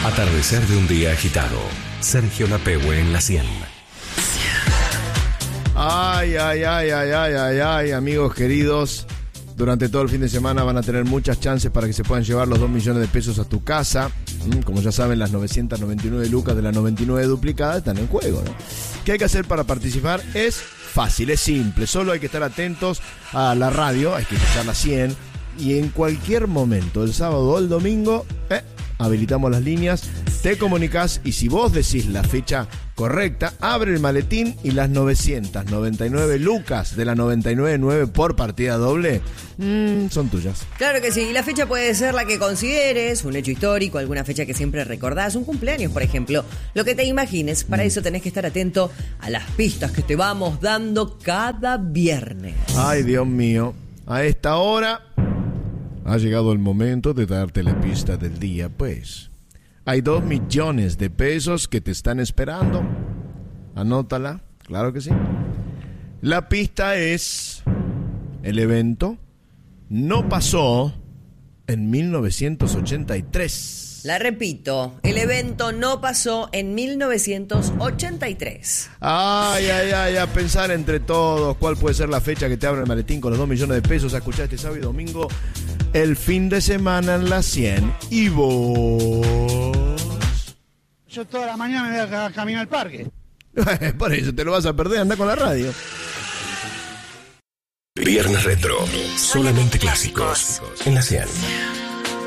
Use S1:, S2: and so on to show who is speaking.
S1: Atardecer de un día agitado. Sergio Lapehue en la 100.
S2: Ay, amigos queridos. Durante todo el fin de semana van a tener muchas chances para que se puedan llevar los 2 millones de pesos a tu casa. Como ya saben, las 999 lucas de la 99 duplicada están en juego, ¿no? ¿Qué hay que hacer para participar? Es fácil, es simple. Solo hay que estar atentos a la radio, hay que escuchar la 100. Y en cualquier momento, el sábado o el domingo, habilitamos las líneas, te comunicas y si vos decís la fecha correcta, abre el maletín y las 999 lucas de la 99.9 por partida doble son tuyas.
S3: Claro que sí, y la fecha puede ser la que consideres, un hecho histórico, alguna fecha que siempre recordás, un cumpleaños, por ejemplo, lo que te imagines. Para eso tenés que estar atento a las pistas que te vamos dando cada viernes.
S2: Ay, Dios mío, a esta hora ha llegado el momento de darte la pista del día, pues. Hay 2 millones de pesos que te están esperando. Anótala, claro que sí. La pista es: el evento no pasó en 1983.
S3: La repito, el evento no pasó en 1983.
S2: Ay, a pensar entre todos cuál puede ser la fecha que te abre el maletín con los 2 millones de pesos. A escuchar este sábado y domingo el fin de semana en la 100. ¿Y vos?
S4: Yo toda la mañana me voy a caminar al parque.
S2: Por eso te lo vas a perder, anda con la radio.
S1: Viernes Retro. Solamente clásicos en la 100.